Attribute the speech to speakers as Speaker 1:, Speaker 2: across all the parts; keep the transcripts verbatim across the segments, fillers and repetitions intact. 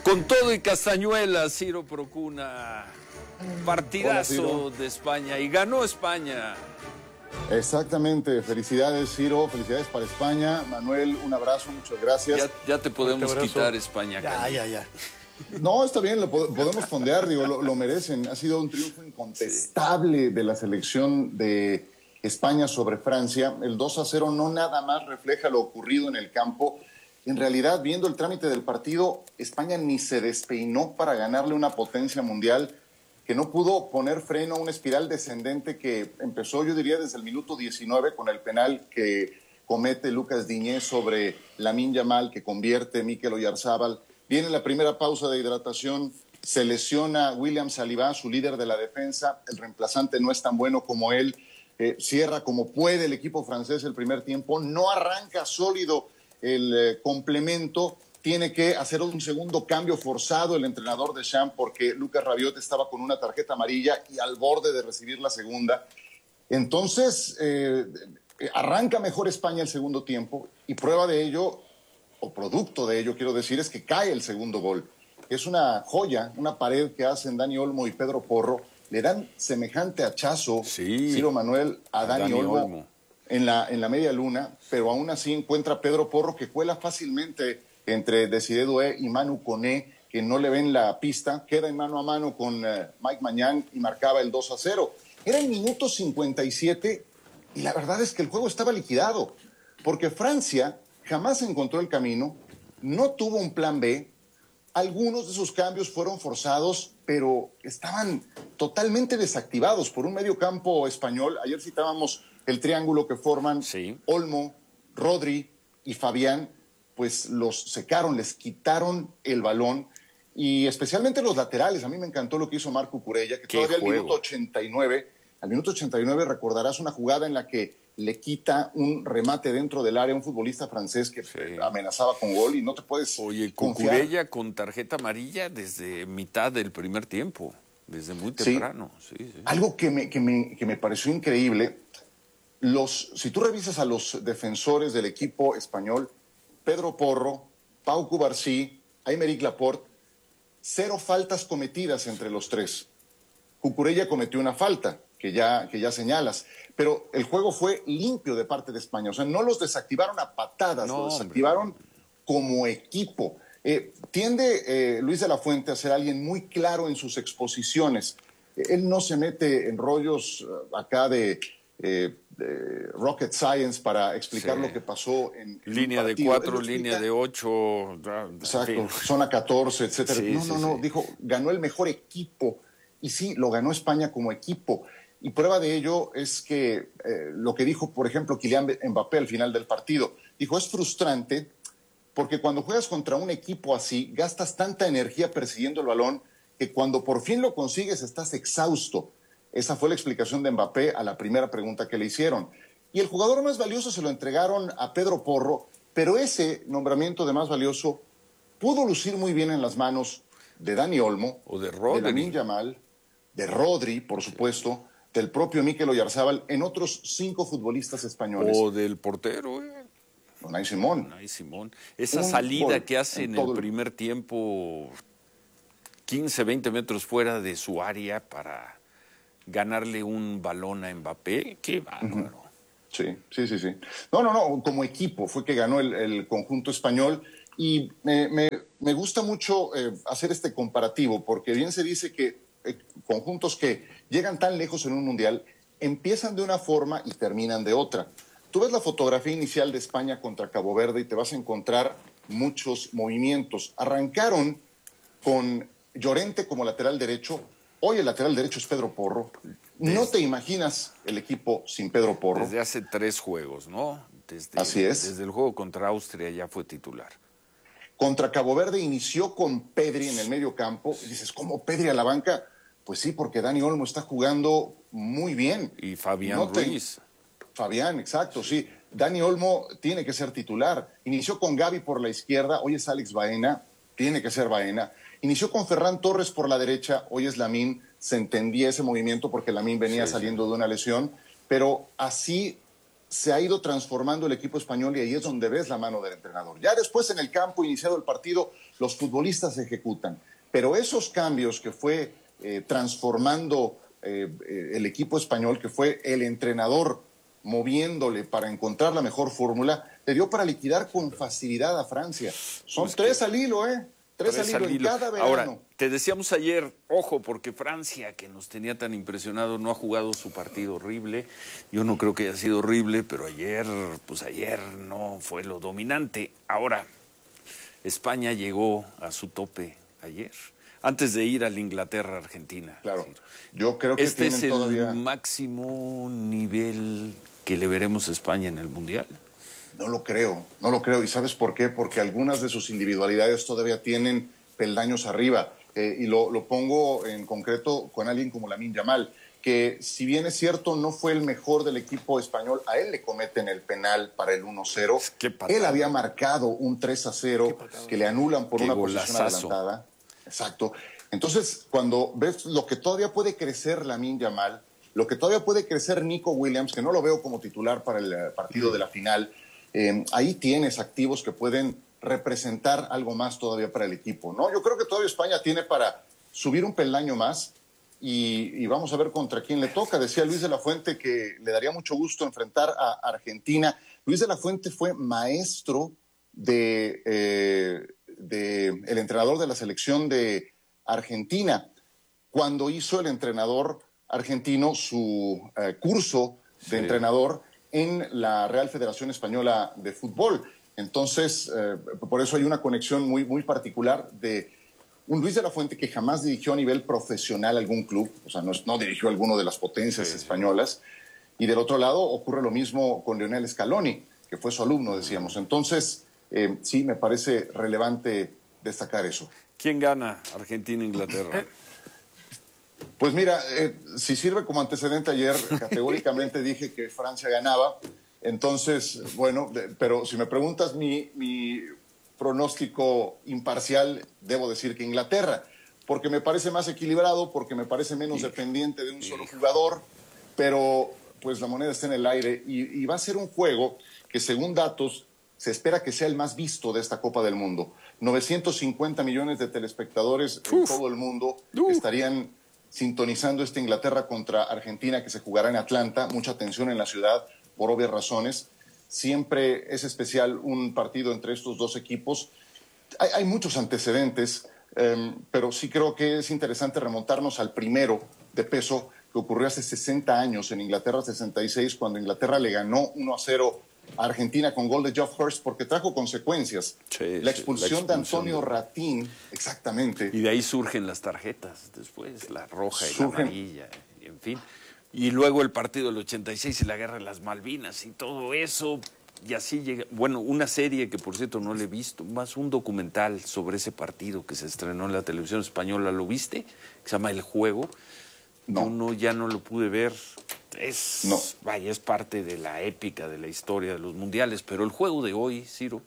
Speaker 1: Con todo y castañuela, Ciro Procuna, partidazo
Speaker 2: Hola,
Speaker 1: de España, y ganó España.
Speaker 2: Exactamente, felicidades Ciro, felicidades para España. Manuel, un abrazo, muchas gracias.
Speaker 1: Ya, ya te podemos quitar España.
Speaker 3: Ya,
Speaker 1: Carlos.
Speaker 3: ya, ya.
Speaker 2: No, está bien, lo podemos fondear, digo, lo, lo merecen. Ha sido un triunfo incontestable sí. de la selección de España sobre Francia. El dos a cero no nada más refleja lo ocurrido en el campo. En realidad, viendo el trámite del partido, España ni se despeinó para ganarle una potencia mundial que no pudo poner freno a una espiral descendente que empezó, yo diría, desde el minuto diecinueve con el penal que comete Lucas Diñé sobre Lamine Yamal, que convierte Mikel Oyarzabal. Viene la primera pausa de hidratación, se lesiona William Saliba, su líder de la defensa, el reemplazante no es tan bueno como él, eh, cierra como puede el equipo francés el primer tiempo, no arranca sólido el eh, complemento, tiene que hacer un segundo cambio forzado el entrenador de Deschamps porque Lucas Rabiot estaba con una tarjeta amarilla y al borde de recibir la segunda. Entonces, eh, arranca mejor España el segundo tiempo y prueba de ello, o producto de ello, quiero decir, es que cae el segundo gol. Es una joya, una pared que hacen Dani Olmo y Pedro Porro. Le dan semejante hachazo,
Speaker 1: sí,
Speaker 2: Ciro Manuel, a, a Dani, Dani Olmo, Olmo. En, la, en la media luna, pero aún así encuentra Pedro Porro que cuela fácilmente entre Desiré Doué y Manu Koné, que no le ven la pista, queda en mano a mano con uh, Mike Maignan y marcaba el dos a cero. Era el minuto cincuenta y siete y la verdad es que el juego estaba liquidado, porque Francia jamás encontró el camino, no tuvo un plan B, algunos de sus cambios fueron forzados, pero estaban totalmente desactivados por un mediocampo español. Ayer citábamos el triángulo que forman sí. Olmo, Rodri y Fabián, pues los secaron, les quitaron el balón, y especialmente los laterales. A mí me encantó lo que hizo Marc Cucurella, que todavía al minuto ochenta y nueve, al minuto ochenta y nueve recordarás una jugada en la que le quita un remate dentro del área a un futbolista francés que sí. amenazaba con gol y no te puedes
Speaker 1: Oye, Cucurella con tarjeta amarilla desde mitad del primer tiempo, desde muy temprano. Sí. Sí, sí.
Speaker 2: Algo que me, que, me, que me pareció increíble, los, si tú revisas a los defensores del equipo español, Pedro Porro, Pau Cubarsí, Aymeric Laporte, cero faltas cometidas entre los tres. Cucurella cometió una falta, que ya, que ya señalas, pero el juego fue limpio de parte de España. O sea, no los desactivaron a patadas, no, los desactivaron hombre. como equipo. Eh, tiende eh, Luis de la Fuente a ser alguien muy claro en sus exposiciones. Eh, él no se mete en rollos uh, acá de... Eh, de rocket science para explicar sí. lo que pasó en, en
Speaker 1: línea de cuatro, línea de ocho,
Speaker 2: exacto, zona catorce, etcétera. Sí, no,
Speaker 1: sí,
Speaker 2: no, no,
Speaker 1: sí.
Speaker 2: dijo, ganó el mejor equipo, y sí, lo ganó España como equipo, y prueba de ello es que eh, lo que dijo, por ejemplo, Kylian Mbappé al final del partido, dijo, es frustrante porque cuando juegas contra un equipo así, gastas tanta energía persiguiendo el balón que cuando por fin lo consigues estás exhausto. Esa fue la explicación de Mbappé a la primera pregunta que le hicieron. Y el jugador más valioso se lo entregaron a Pedro Porro, pero ese nombramiento de más valioso pudo lucir muy bien en las manos de Dani Olmo,
Speaker 1: o de Rodri,
Speaker 2: de Lamine Yamal, de Rodri, por supuesto, sí. del propio Mikel Oyarzabal, en otros cinco futbolistas españoles.
Speaker 1: O del portero, eh.
Speaker 2: Unai Simón.
Speaker 1: Unai Simón. Esa Un salida que hace en, en el primer tiempo, quince, veinte metros fuera de su área para ganarle un balón a Mbappé, qué bárbaro.
Speaker 2: Uh-huh. Sí, sí, sí, sí. No, no, no, como equipo fue que ganó el, el conjunto español, y me, me, me gusta mucho eh, hacer este comparativo, porque bien se dice que eh, conjuntos que llegan tan lejos en un mundial empiezan de una forma y terminan de otra. Tú ves la fotografía inicial de España contra Cabo Verde y te vas a encontrar muchos movimientos. Arrancaron con Llorente como lateral derecho. Hoy el lateral derecho es Pedro Porro. No desde, te imaginas el equipo sin Pedro Porro.
Speaker 1: Desde hace tres juegos, ¿no? Desde,
Speaker 2: Así es.
Speaker 1: Desde el juego contra Austria ya fue titular.
Speaker 2: Contra Cabo Verde inició con Pedri en el medio campo. Y dices, ¿cómo Pedri a la banca? Pues sí, porque Dani Olmo está jugando muy bien.
Speaker 1: Y Fabián
Speaker 2: no te...
Speaker 1: Ruiz.
Speaker 2: Fabián, exacto, sí. Dani Olmo tiene que ser titular. Inició con Gavi por la izquierda, hoy es Alex Baena, tiene que ser Baena. Inició con Ferran Torres por la derecha, hoy es Lamine. Se entendía ese movimiento porque Lamine venía sí, saliendo sí. de una lesión, pero así se ha ido transformando el equipo español y ahí es donde ves la mano del entrenador. Ya después en el campo, iniciado el partido, los futbolistas se ejecutan. Pero esos cambios que fue eh, transformando eh, eh, el equipo español, que fue el entrenador moviéndole para encontrar la mejor fórmula, le dio para liquidar con facilidad a Francia. Son pues tres que... al hilo, ¿eh? Tres, tres al hilo en cada verano.
Speaker 1: Ahora, te decíamos ayer, ojo, porque Francia, que nos tenía tan impresionados, no ha jugado su partido horrible. Yo no creo que haya sido horrible, pero ayer, pues ayer no fue lo dominante. Ahora, España llegó a su tope ayer, antes de ir al Inglaterra-Argentina.
Speaker 2: Claro, yo creo que
Speaker 1: este es el
Speaker 2: todavía...
Speaker 1: máximo nivel que le veremos a España en el Mundial.
Speaker 2: No lo creo, no lo creo. ¿Y sabes por qué? Porque algunas de sus individualidades todavía tienen peldaños arriba. Eh, y lo, lo pongo en concreto con alguien como Lamine Yamal, que si bien es cierto no fue el mejor del equipo español, a él le cometen el penal para el uno cero. Él había marcado un tres a cero que le anulan por
Speaker 1: Qué
Speaker 2: una
Speaker 1: golazazo.
Speaker 2: posición adelantada. Exacto. Entonces, cuando ves lo que todavía puede crecer Lamine Yamal, lo que todavía puede crecer Nico Williams, que no lo veo como titular para el partido de la final, Eh, ahí tienes activos que pueden representar algo más todavía para el equipo, ¿no? Yo creo que todavía España tiene para subir un peldaño más y, y vamos a ver contra quién le toca. Decía Luis de la Fuente que le daría mucho gusto enfrentar a Argentina. Luis de la Fuente fue maestro de, eh, de el entrenador de la selección de Argentina cuando hizo el entrenador argentino su eh, curso de sí. entrenador en la Real Federación Española de Fútbol. Entonces, eh, por eso hay una conexión muy, muy particular de un Luis de la Fuente que jamás dirigió a nivel profesional algún club, o sea, no, no dirigió alguno de las potencias sí, españolas, y del otro lado ocurre lo mismo con Lionel Scaloni, que fue su alumno, decíamos. Entonces, eh, sí, me parece relevante destacar eso.
Speaker 1: ¿Quién gana Argentina-Inglaterra?
Speaker 2: Pues mira, eh, si sirve como antecedente, ayer categóricamente dije que Francia ganaba. Entonces, bueno, de, pero si me preguntas mi, mi pronóstico imparcial, debo decir que Inglaterra, porque me parece más equilibrado, porque me parece menos Hijo. dependiente de un solo Hijo. jugador, pero pues la moneda está en el aire y, y va a ser un juego que según datos se espera que sea el más visto de esta Copa del Mundo. novecientos cincuenta millones de telespectadores Uf. en todo el mundo Uf. estarían sintonizando esta Inglaterra contra Argentina que se jugará en Atlanta. Mucha tensión en la ciudad por obvias razones. Siempre es especial un partido entre estos dos equipos. Hay, hay muchos antecedentes, eh, pero sí creo que es interesante remontarnos al primero de peso que ocurrió hace sesenta años en Inglaterra sesenta y seis, cuando Inglaterra le ganó uno a cero a Argentina con gol de Geoff Hurst, porque trajo consecuencias.
Speaker 1: Sí,
Speaker 2: la, expulsión
Speaker 1: sí, la expulsión
Speaker 2: de Antonio Ratín, exactamente.
Speaker 1: Y de ahí surgen las tarjetas después, la roja y surgen. la amarilla, y en fin. Y luego el partido del ochenta y seis y la guerra de las Malvinas y todo eso. Y así llega, bueno, una serie que por cierto no la he visto, más un documental sobre ese partido que se estrenó en la televisión española, ¿lo viste? Que se llama El Juego.
Speaker 2: No.
Speaker 1: Yo no, ya no lo pude ver. Es,
Speaker 2: no.
Speaker 1: vaya, es parte de la épica de la historia de los mundiales, pero el juego de hoy, Ciro,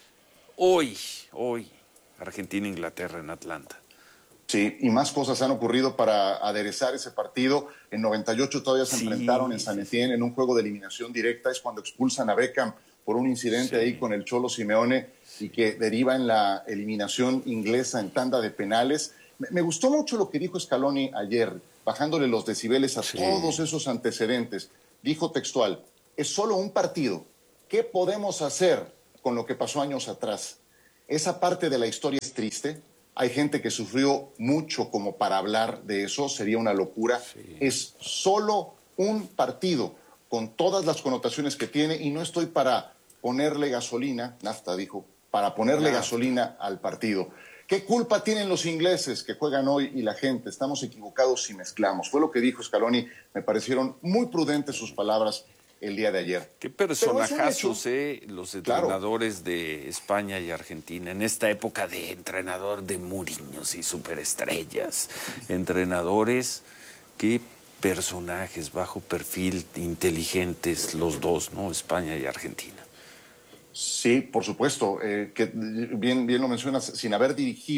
Speaker 1: hoy, hoy, Argentina-Inglaterra en Atlanta.
Speaker 2: Sí, y más cosas han ocurrido para aderezar ese partido. En noventa y ocho todavía se sí, enfrentaron en San Etienne en un juego de eliminación directa. Es cuando expulsan a Beckham por un incidente sí. ahí con el Cholo Simeone y que deriva en la eliminación inglesa en tanda de penales. Me, me gustó mucho lo que dijo Scaloni ayer, bajándole los decibeles a sí. todos esos antecedentes. Dijo textual, es solo un partido. ¿Qué podemos hacer con lo que pasó años atrás? Esa parte de la historia es triste. Hay gente que sufrió mucho como para hablar de eso, sería una locura. Sí. Es solo un partido con todas las connotaciones que tiene y no estoy para ponerle gasolina, nafta dijo, para ponerle nafta. gasolina al partido. ¿Qué culpa tienen los ingleses que juegan hoy y la gente? Estamos equivocados si mezclamos. Fue lo que dijo Scaloni, me parecieron muy prudentes sus palabras el día de ayer.
Speaker 1: Qué personajazos, eh, los entrenadores claro. de España y Argentina, en esta época de entrenador de Mourinhos y superestrellas, entrenadores, qué personajes, bajo perfil, inteligentes los dos, ¿no? España y Argentina.
Speaker 2: Sí, por supuesto, eh, que bien, bien lo mencionas, sin haber dirigido,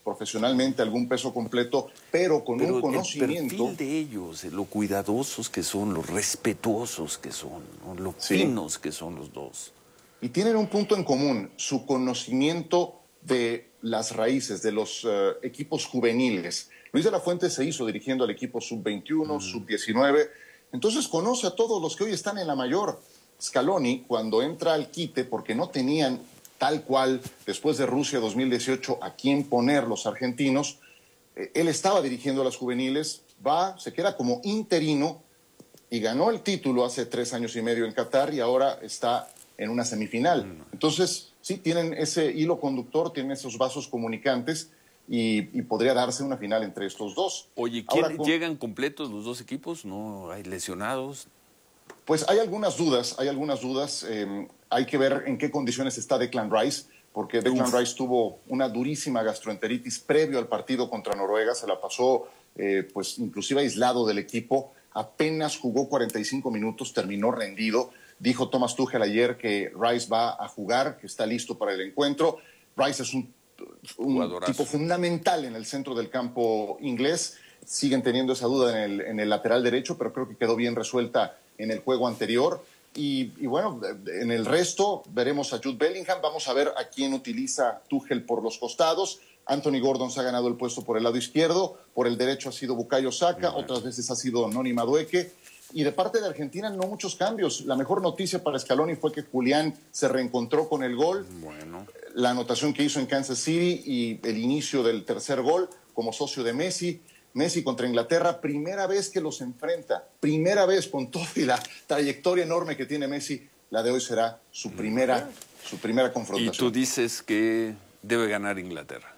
Speaker 2: profesionalmente algún peso completo, pero con pero un conocimiento.
Speaker 1: El perfil de ellos, lo cuidadosos que son, lo respetuosos que son, ¿no? Lo sí. finos que son los dos.
Speaker 2: Y tienen un punto en común, su conocimiento de las raíces, de los uh, equipos juveniles. Luis de la Fuente se hizo dirigiendo al equipo sub veintiuno, mm. sub diecinueve, entonces conoce a todos los que hoy están en la mayor. Scaloni, cuando entra al quite, porque no tenían tal cual, después de Rusia dos mil dieciocho, a quién poner los argentinos, eh, él estaba dirigiendo a las juveniles, va, se queda como interino y ganó el título hace tres años y medio en Qatar y ahora está en una semifinal. Entonces, sí, tienen ese hilo conductor, tienen esos vasos comunicantes y, y podría darse una final entre estos dos.
Speaker 1: Oye, ¿quién, con... ¿llegan completos los dos equipos? ¿No hay lesionados?
Speaker 2: Pues hay algunas dudas, hay algunas dudas. Eh, hay que ver en qué condiciones está Declan Rice, porque Declan Uf. Rice tuvo una durísima gastroenteritis previo al partido contra Noruega, se la pasó eh, pues inclusive aislado del equipo, apenas jugó cuarenta y cinco minutos, terminó rendido. Dijo Thomas Tuchel ayer que Rice va a jugar, que está listo para el encuentro. Rice es un, un tipo fundamental en el centro del campo inglés. Siguen teniendo esa duda en el, en el lateral derecho, pero creo que quedó bien resuelta en el juego anterior. Y, y bueno, en el resto veremos a Jude Bellingham. Vamos a ver a quién utiliza Tuchel por los costados. Anthony Gordon se ha ganado el puesto por el lado izquierdo. Por el derecho ha sido Bukayo Saka. Uh-huh. Otras veces ha sido Noni Madueke. Y de parte de Argentina no muchos cambios. La mejor noticia para Scaloni fue que Julián se reencontró con el gol.
Speaker 1: Bueno.
Speaker 2: La anotación que hizo en Kansas City y el inicio del tercer gol como socio de Messi. Messi contra Inglaterra, primera vez que los enfrenta. Primera vez con toda la trayectoria enorme que tiene Messi. La de hoy será su primera, su primera confrontación.
Speaker 1: Y tú dices que debe ganar Inglaterra.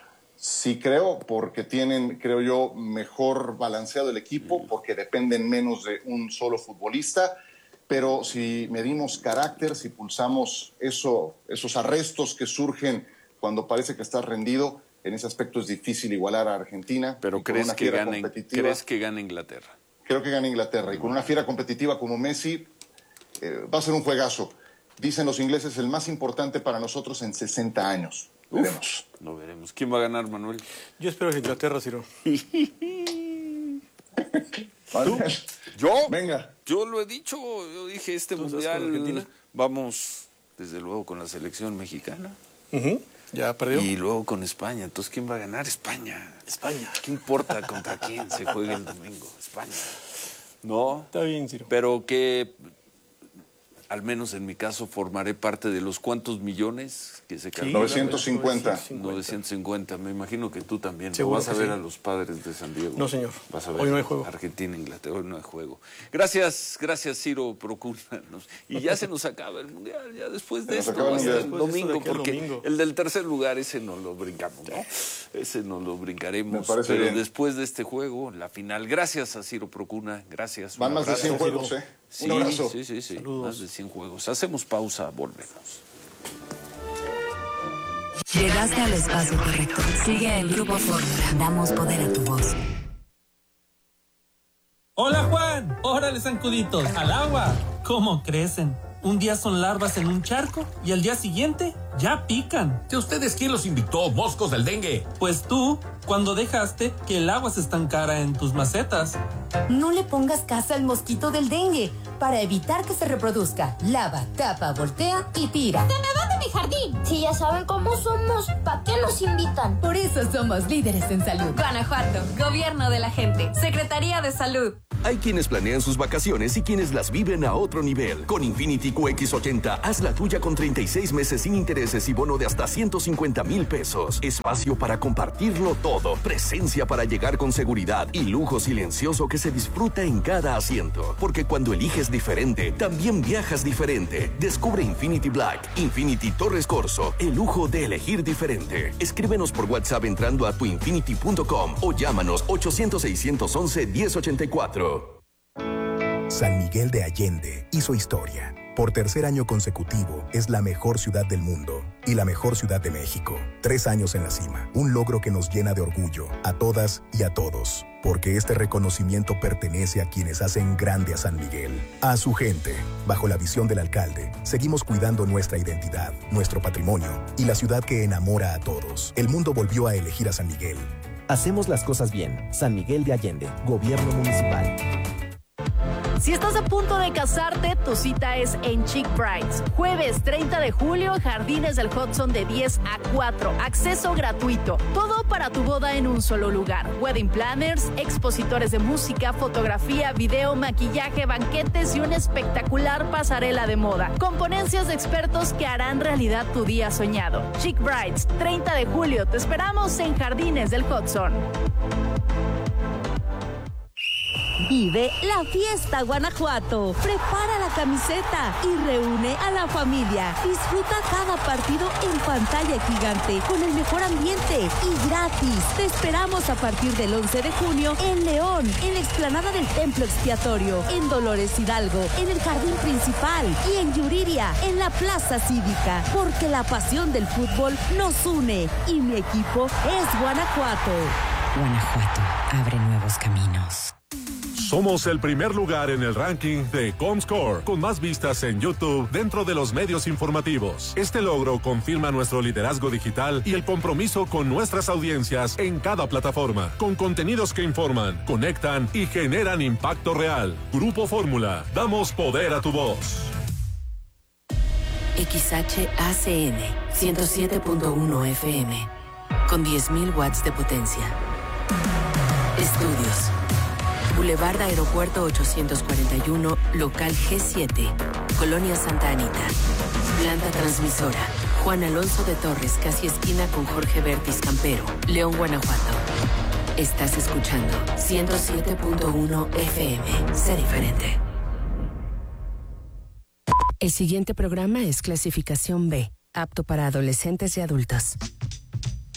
Speaker 2: Sí creo, porque tienen, creo yo, mejor balanceado el equipo, porque dependen menos de un solo futbolista, pero si medimos carácter, si pulsamos eso, esos arrestos que surgen cuando parece que estás rendido, en ese aspecto es difícil igualar a Argentina.
Speaker 1: Pero ¿crees que, gane, ¿crees que gane Inglaterra?
Speaker 2: Creo que gana Inglaterra, y con una fiera competitiva como Messi, eh, va a ser un juegazo. Dicen los ingleses, el más importante para nosotros en sesenta años. Uf, veremos.
Speaker 1: Lo veremos. ¿Quién va a ganar, Manuel?
Speaker 3: Yo espero que Inglaterra, Ciro.
Speaker 2: ¿Tú?
Speaker 1: ¿Yo?
Speaker 2: Venga.
Speaker 1: Yo lo he dicho. Yo dije, este mundial vamos, desde luego, con la selección mexicana.
Speaker 3: Uh-huh. Ya perdió.
Speaker 1: Y luego con España. Entonces, ¿quién va a ganar? España.
Speaker 3: España.
Speaker 1: ¿Qué importa contra quién se juegue el domingo? España. ¿No?
Speaker 3: Está bien, Ciro.
Speaker 1: Pero que... al menos en mi caso, formaré parte de los cuantos millones que se
Speaker 2: sí, novecientos cincuenta.
Speaker 1: novecientos cincuenta. Me imagino que tú también. ¿No vas a ver sí. a los Padres de San Diego?
Speaker 3: No, señor.
Speaker 1: Vas a ver
Speaker 3: hoy no hay juego.
Speaker 1: Argentina, Inglaterra, hoy no hay juego. Gracias, gracias, Ciro Procuna. Y ya se nos acaba el Mundial, ya después de esto, hasta el domingo, de porque el, domingo. el del tercer lugar, ese no lo brincamos, ¿no? Ese no lo brincaremos. Pero bien. Después de este juego, la final. Gracias a Ciro Procuna, gracias.
Speaker 2: Van más de cien juegos, ¿eh?
Speaker 1: Sí,
Speaker 2: un abrazo.
Speaker 1: Sí, sí, sí.
Speaker 3: Saludos.
Speaker 1: Más de cien juegos. Hacemos pausa, volvemos.
Speaker 4: Llegaste al espacio correcto. Sigue el Grupo Fórmula. Damos poder a tu voz.
Speaker 5: Hola, Juan. Órale, zancuditos. Al agua. ¿Cómo crecen? Un día son larvas en un charco y al día siguiente ya pican.
Speaker 6: ¿De ustedes quién los invitó, moscos del dengue?
Speaker 5: Pues tú, cuando dejaste que el agua se estancara en tus macetas.
Speaker 7: No le pongas casa al mosquito del dengue. Para evitar que se reproduzca, lava, tapa, voltea y tira.
Speaker 8: ¡Se me va de mi jardín! Si ya saben cómo somos, ¿para qué nos invitan?
Speaker 7: Por eso somos líderes en salud.
Speaker 9: Guanajuato, Gobierno de la Gente, Secretaría de Salud.
Speaker 10: Hay quienes planean sus vacaciones y quienes las viven a otro nivel. Con Infinity Q X ochenta, haz la tuya con treinta y seis meses sin intereses y bono de hasta ciento cincuenta mil pesos. Espacio para compartirlo todo, presencia para llegar con seguridad y lujo silencioso que se disfruta en cada asiento. Porque cuando eliges diferente, también viajas diferente. Descubre Infinity Black, Infinity Torres Corso, el lujo de elegir diferente. Escríbenos por WhatsApp entrando a tu infinity punto com o llámanos ochocientos, seiscientos once, diez ochenta y cuatro.
Speaker 11: San Miguel de Allende hizo historia, por tercer año consecutivo, es la mejor ciudad del mundo y la mejor ciudad de México. Tres años en la cima, un logro que nos llena de orgullo a todas y a todos, porque este reconocimiento pertenece a quienes hacen grande a San Miguel, a su gente. Bajo la visión del alcalde, seguimos cuidando nuestra identidad, nuestro patrimonio y la ciudad que enamora a todos. El mundo volvió a elegir a San Miguel.
Speaker 12: Hacemos las cosas bien. San Miguel de Allende, Gobierno Municipal.
Speaker 13: Si estás a punto de casarte, tu cita es en Chic Brides. Jueves treinta de julio, Jardines del Hudson de diez a cuatro. Acceso gratuito. Todo para tu boda en un solo lugar. Wedding planners, expositores de música, fotografía, video, maquillaje, banquetes y una espectacular pasarela de moda. Con ponencias de expertos que harán realidad tu día soñado. Chic Brides, treinta de julio. Te esperamos en Jardines del Hudson.
Speaker 14: Vive la fiesta Guanajuato. Prepara la camiseta y reúne a la familia. Disfruta cada partido en pantalla gigante con el mejor ambiente y gratis. Te esperamos a partir del once de junio en León, en la explanada del Templo Expiatorio, en Dolores Hidalgo, en el Jardín Principal y en Yuriria, en la Plaza Cívica. Porque la pasión del fútbol nos une y mi equipo es Guanajuato.
Speaker 15: Guanajuato abre nuevos caminos.
Speaker 16: Somos el primer lugar en el ranking de Comscore, con más vistas en YouTube dentro de los medios informativos. Este logro confirma nuestro liderazgo digital y el compromiso con nuestras audiencias en cada plataforma, con contenidos que informan, conectan y generan impacto real. Grupo Fórmula, damos poder a tu voz.
Speaker 4: X H A C N ciento siete punto uno F M, con diez mil watts de potencia. Estudios. Boulevard Aeropuerto ochocientos cuarenta y uno, local G siete, Colonia Santa Anita. Planta transmisora, Juan Alonso de Torres, casi esquina con Jorge Bertis Campero, León, Guanajuato. Estás escuchando ciento siete punto uno F M. Sé diferente.
Speaker 15: El siguiente programa es clasificación B, apto para adolescentes y adultos.